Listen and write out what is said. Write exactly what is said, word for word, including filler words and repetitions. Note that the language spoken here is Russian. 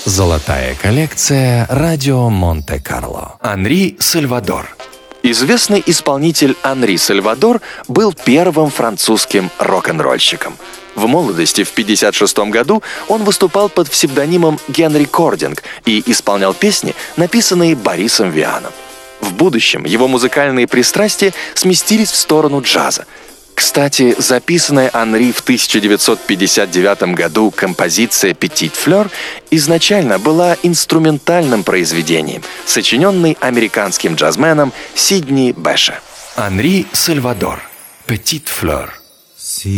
Золотая коллекция «Радио Монте-Карло». Анри Сальвадор. Известный исполнитель Анри Сальвадор был первым французским рок-н-ролльщиком. В молодости, в пятьдесят шестом году, он выступал под псевдонимом Генри Кординг и исполнял песни, написанные Борисом Вианом. В будущем его музыкальные пристрастия сместились в сторону джаза. Кстати, записанная Анри в тысяча девятьсот пятьдесят девятом году композиция «Petite Fleur» изначально была инструментальным произведением, сочиненной американским джазменом Сидни Бэше. Анри Сальвадор. «Petite Fleur».